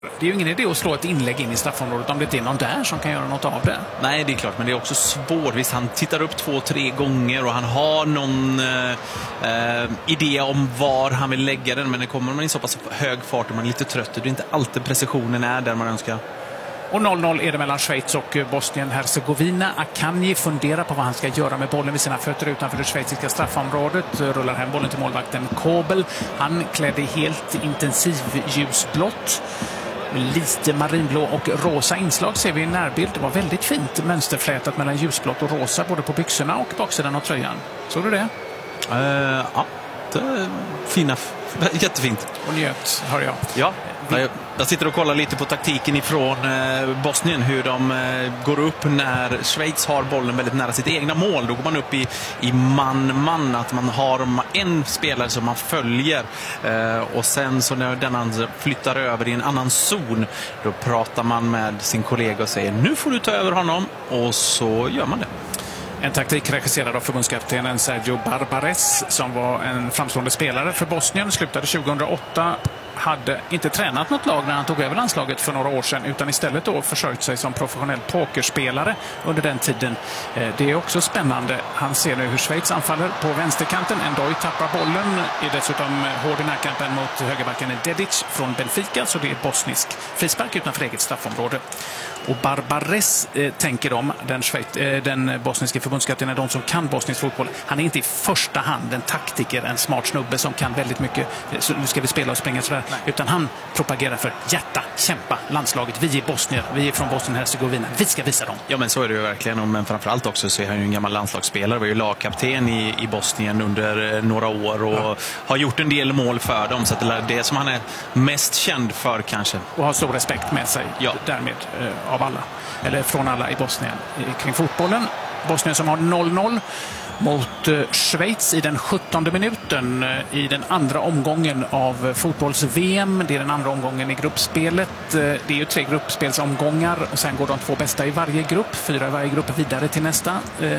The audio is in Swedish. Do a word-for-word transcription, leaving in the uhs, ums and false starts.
Det är ju ingen idé att slå ett inlägg in i straffområdet om det inte är någon där som kan göra något av det. Nej, det är klart, men det är också svårt. Visst, han tittar upp två, tre gånger och han har någon eh, idé om var han vill lägga den, men det kommer man i så pass hög fart och man är lite trött. Det är inte alltid precisionen är där man önskar. Och noll noll är det mellan Schweiz och Bosnien-Hercegovina. Akanji funderar på vad han ska göra med bollen vid sina fötter utanför det schweiziska straffområdet. Rullar hem bollen till målvakten Kobel. Han klädde helt intensiv ljusblått. Lite marinblå och rosa inslag ser vi i närbild. Det var väldigt fint mönsterflätat mellan ljusblått och rosa både på byxorna och baksidan av tröjan. Såg du det? Uh, ja, det fina. Jättefint. Och njöt, hör jag. Ja, jag, jag sitter och kollar lite på taktiken ifrån eh, Bosnien, hur de eh, går upp när Schweiz har bollen väldigt nära sitt egna mål. Då går man upp i, i man-man, att man har en spelare som man följer eh, och sen så när den andra flyttar över i en annan zon, då pratar man med sin kollega och säger nu får du ta över honom, och så gör man det. En taktik regisserad av förbundskaptenen Sergio Barbares, som var en framstående spelare för Bosnien, slutade tjugohundraåtta, hade inte tränat något lag när han tog över landslaget för några år sedan, utan istället då försökt sig som professionell pokerspelare under den tiden. Det är också spännande. Han ser nu hur Schweiz anfaller på vänsterkanten. Endoi tappar bollen, är dessutom hård i närkampen mot högerbacken Dedic från Benfica, så det är bosnisk frispark utanför eget straffområde. Och Barbares eh, tänker de, den, Schweiz, eh, den bosniska förbundskaptenen, de som kan bosnisk fotboll. Han är inte i första hand en taktiker, en smart snubbe som kan väldigt mycket. Så nu ska vi spela och springa sådär. Nej. Utan han propagerar för hjärta, kämpa, landslaget. Vi är bosnier, vi är från Bosnien-Hercegovina. Vi ska visa dem. Ja, men så är det ju verkligen. Men framförallt också så är han ju en gammal landslagsspelare. Var ju lagkapten i, i Bosnien under några år och ja. har gjort en del mål för dem. Så det är det som han är mest känd för kanske. Och har stor respekt med sig ja. därmed eh, av alla. Eller från alla i Bosnien kring fotbollen. Bosnien som har noll noll mot Schweiz i den sjuttonde minuten i den andra omgången av fotbolls-V M. Det är den andra omgången i gruppspelet. Det är ju tre gruppspelsomgångar och sen går de två bästa i varje grupp. Fyra i varje grupp vidare till nästa.